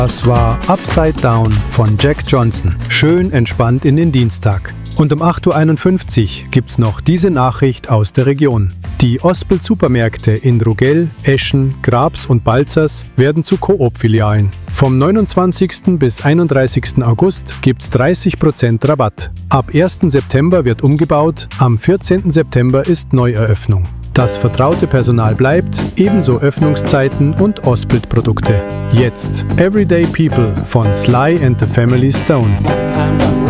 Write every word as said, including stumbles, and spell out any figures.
Das war Upside Down von Jack Johnson. Schön entspannt in den Dienstag. Und um acht Uhr einundfünfzig gibt's noch diese Nachricht aus der Region. Die Ospelt-Supermärkte in Rugell, Eschen, Grabs und Balzers werden zu Coop-Filialen. Vom neunundzwanzigsten bis einunddreißigsten August gibt's dreißig Prozent Rabatt. Ab ersten September wird umgebaut, am vierzehnten September ist Neueröffnung. Das vertraute Personal bleibt, ebenso Öffnungszeiten und Ospelt-Produkte. Jetzt Everyday People von Sly and the Family Stone.